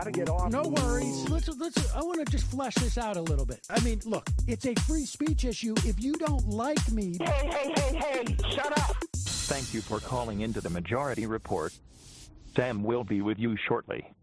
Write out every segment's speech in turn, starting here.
to get off. No worries. I want to just flesh this out a little bit. I mean, look, it's a free speech issue. If you don't like me... Hey, shut up. Thank you for calling into the Majority Report. Sam will be with you shortly.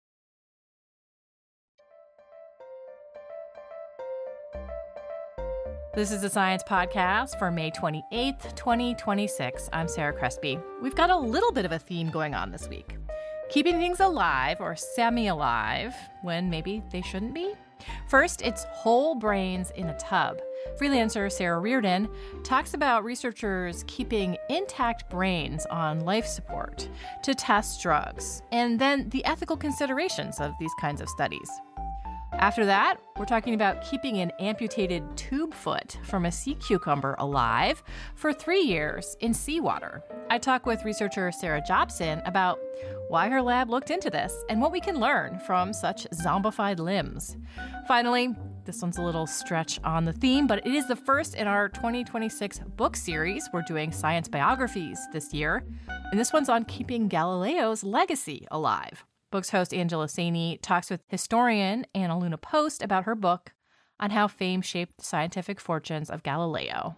This is the Science Podcast for May 28th, 2026. I'm Sarah Crespi. We've got a little bit of a theme going on this week. Keeping things alive or semi-alive when maybe they shouldn't be. First, it's whole brains in a tub. Freelancer Sarah Reardon talks about researchers keeping intact brains on life support to test drugs, and then the ethical considerations of these kinds of studies. After that, we're talking about keeping an amputated tube foot from a sea cucumber alive for 3 years in seawater. I talk with researcher Sarah Jobson about why her lab looked into this and what we can learn from such zombified limbs. Finally, this one's a little stretch on the theme, but it is the first in our 2026 book series. We're doing science biographies this year, and this one's on keeping Galileo's legacy alive. Books host Angela Saini talks with historian Anna Luna Post about her book on how fame shaped the scientific fortunes of Galileo.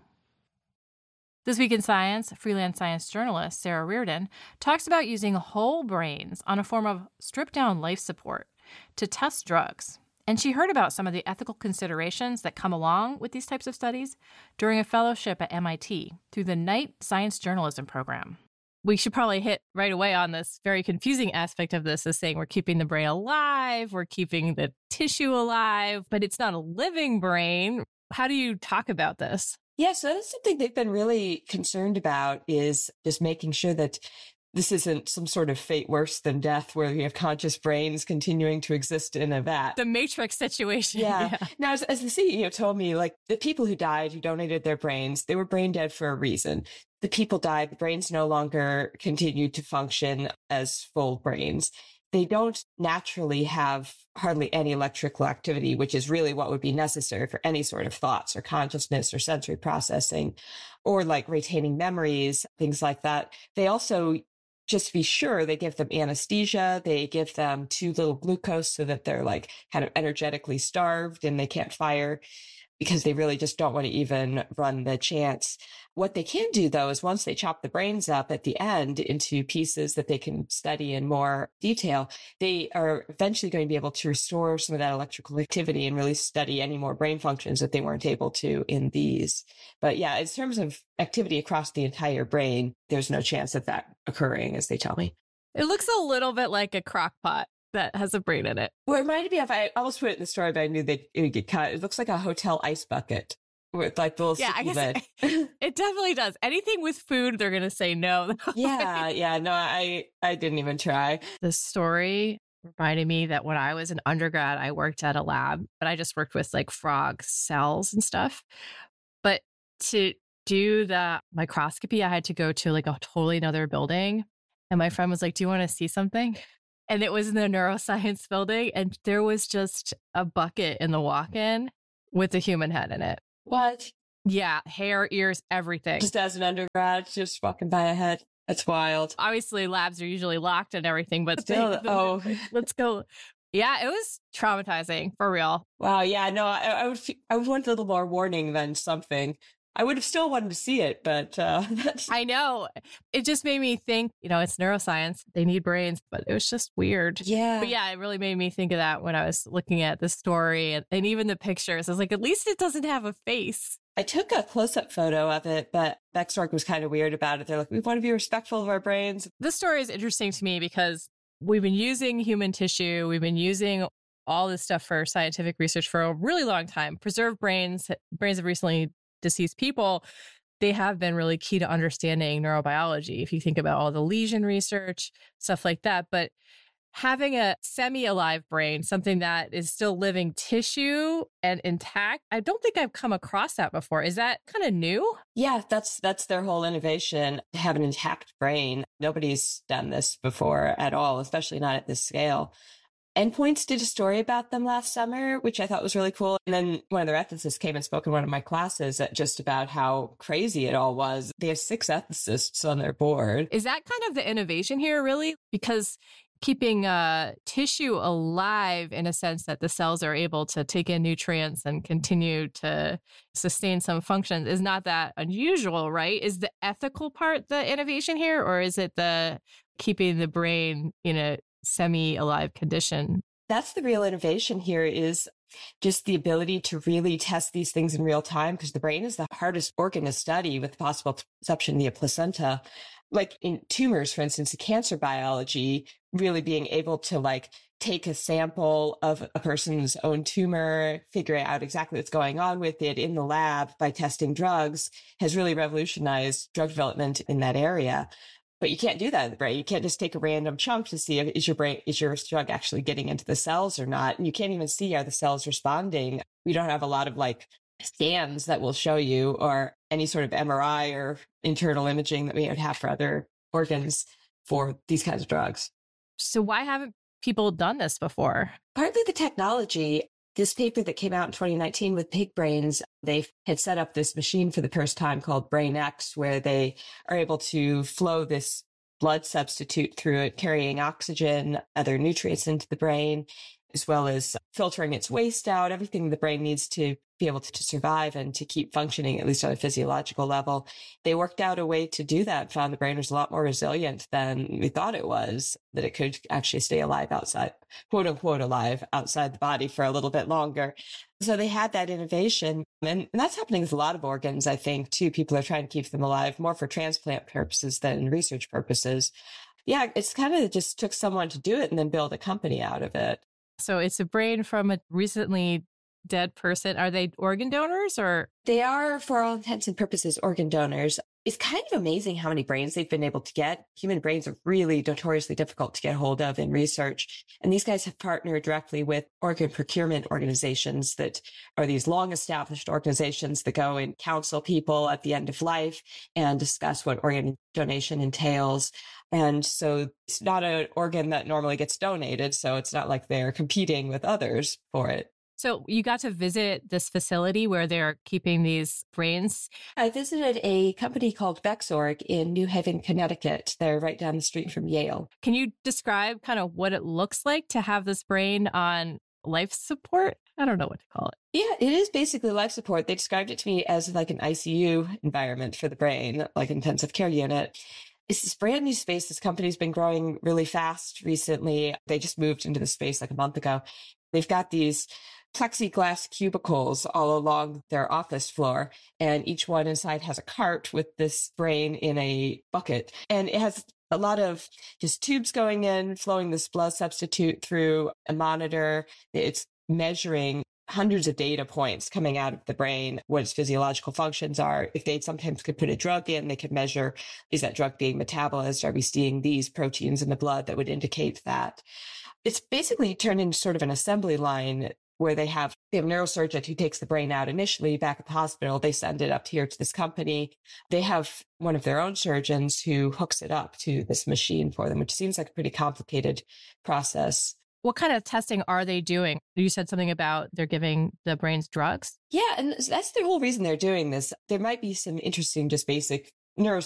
This week in science, freelance science journalist Sarah Reardon talks about using whole brains on a form of stripped-down life support to test drugs. And she heard about some of the ethical considerations that come along with these types of studies during a fellowship at MIT through the Knight Science Journalism program. We should probably hit right away on this very confusing aspect of this as saying we're keeping the brain alive, we're keeping the tissue alive, but it's not a living brain. How do you talk about this? Yeah, so that's something they've been really concerned about, is just making sure that this isn't some sort of fate worse than death where we have conscious brains continuing to exist in a vat. The Matrix situation. Yeah. Now, as the CEO told me, like, the people who died, who donated their brains, they were brain dead for a reason. The people died, the brains no longer continued to function as full brains. They don't naturally have hardly any electrical activity, which is really what would be necessary for any sort of thoughts or consciousness or sensory processing, or like retaining memories, things like that. They also, just to be sure, they give them anesthesia. They give them too little glucose so that they're like kind of energetically starved and they can't fire, because they really just don't want to even run the chance. What they can do, though, is once they chop the brains up at the end into pieces that they can study in more detail, they are eventually going to be able to restore some of that electrical activity and really study any more brain functions that they weren't able to in these. But yeah, in terms of activity across the entire brain, there's no chance of that occurring, as they tell me. It looks a little bit like a crock pot that has a brain in it. Well, it reminded me of, I almost put it in the story, but I knew that it would get cut. It looks like a hotel ice bucket with like the little I guess it definitely does. Anything with food, they're going to say no. Yeah. No, I didn't even try. The story reminded me that when I was an undergrad, I worked at a lab, but I just worked with like frog cells and stuff. But to do the microscopy, I had to go to like a totally another building. And my friend was like, do you want to see something? And it was in the neuroscience building. And there was just a bucket in the walk-in with a human head in it. What? Yeah. Hair, ears, everything. Just as an undergrad, just walking by a head. That's wild. Obviously, labs are usually locked and everything, but still, let's go. Yeah, it was traumatizing for real. Wow. Yeah. No, I would want a little more warning than something. I would have still wanted to see it, but I know. It just made me think, it's neuroscience. They need brains, but it was just weird. Yeah. But yeah, it really made me think of that when I was looking at the story and even the pictures. I was like, at least it doesn't have a face. I took a close-up photo of it, but Bexark was kind of weird about it. They're like, we want to be respectful of our brains. This story is interesting to me because we've been using human tissue. We've been using all this stuff for scientific research for a really long time. Preserved brains of recently deceased people, they have been really key to understanding neurobiology. If you think about all the lesion research, stuff like that. But having a semi-alive brain, something that is still living tissue and intact, I don't think I've come across that before. Is that kind of new? Yeah, that's their whole innovation, to have an intact brain. Nobody's done this before at all, especially not at this scale. Endpoints did a story about them last summer, which I thought was really cool. And then one of their ethicists came and spoke in one of my classes just about how crazy it all was. They have 6 ethicists on their board. Is that kind of the innovation here, really? Because keeping tissue alive in a sense that the cells are able to take in nutrients and continue to sustain some functions is not that unusual, right? Is the ethical part the innovation here, or is it the keeping the brain in a semi-alive condition? That's the real innovation here, is just the ability to really test these things in real time, because the brain is the hardest organ to study with the possible exception of the placenta. Like in tumors, for instance, the cancer biology, really being able to take a sample of a person's own tumor, figure out exactly what's going on with it in the lab by testing drugs, has really revolutionized drug development in that area. But you can't do that in the brain. You can't just take a random chunk to see is your drug actually getting into the cells or not. And you can't even see are the cells responding. We don't have a lot of scans that will show you, or any sort of MRI or internal imaging that we would have for other organs for these kinds of drugs. So why haven't people done this before? Partly the technology. This paper that came out in 2019 with pig brains, they had set up this machine for the first time called BrainX, where they are able to flow this blood substitute through it, carrying oxygen, other nutrients into the brain, as well as filtering its waste out, everything the brain needs to be able to survive and to keep functioning, at least on a physiological level. They worked out a way to do that, found the brain was a lot more resilient than we thought it was, that it could actually stay alive outside, quote unquote, alive outside the body for a little bit longer. So they had that innovation. And that's happening with a lot of organs, I think, too. People are trying to keep them alive more for transplant purposes than research purposes. Yeah, it's kind of just took someone to do it and then build a company out of it. So it's a brain from a recently dead person. Are they organ donors or? They are, for all intents and purposes, organ donors. It's kind of amazing how many brains they've been able to get. Human brains are really notoriously difficult to get hold of in research. And these guys have partnered directly with organ procurement organizations that are these long established organizations that go and counsel people at the end of life and discuss what organ donation entails. And so it's not an organ that normally gets donated. So it's not like they're competing with others for it. So you got to visit this facility where they're keeping these brains? I visited a company called Bexorg in New Haven, Connecticut. They're right down the street from Yale. Can you describe kind of what it looks like to have this brain on life support? I don't know what to call it. Yeah, it is basically life support. They described it to me as like an ICU environment for the brain, like intensive care unit. It's this brand new space. This company's been growing really fast recently. They just moved into the space like a month ago. They've got these plexiglass cubicles all along their office floor, and each one inside has a cart with this brain in a bucket. And it has a lot of just tubes going in, flowing this blood substitute through a monitor. It's measuring hundreds of data points coming out of the brain, what its physiological functions are. If they sometimes could put a drug in, they could measure, is that drug being metabolized? Are we seeing these proteins in the blood that would indicate that? It's basically turned into sort of an assembly line where they have a neurosurgeon who takes the brain out initially back at the hospital. They send it up here to this company. They have one of their own surgeons who hooks it up to this machine for them, which seems like a pretty complicated process. What kind of testing are they doing? You said something about they're giving the brains drugs. Yeah, and that's the whole reason they're doing this. There might be some interesting, just basic